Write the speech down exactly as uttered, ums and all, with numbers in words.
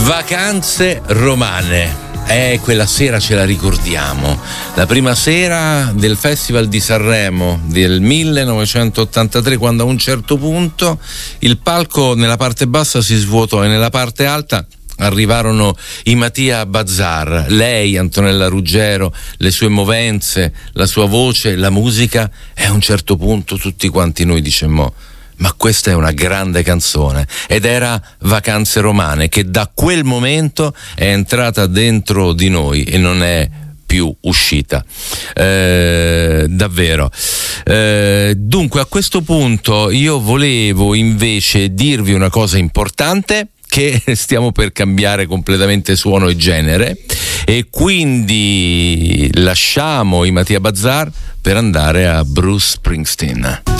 Vacanze romane. Eh, quella sera ce la ricordiamo, la prima sera del Festival di Sanremo del millenovecentottantatré, quando a un certo punto il palco nella parte bassa si svuotò e nella parte alta arrivarono i Mattia Bazar, lei, Antonella Ruggero, le sue movenze, la sua voce, la musica, e a un certo punto tutti quanti noi dicemmo: ma questa è una grande canzone. Ed era Vacanze romane, che da quel momento è entrata dentro di noi e non è più uscita, eh, davvero. Eh, dunque, a questo punto io volevo invece dirvi una cosa importante, che stiamo per cambiare completamente suono e genere, e quindi lasciamo i Mattia Bazar per andare a Bruce Springsteen.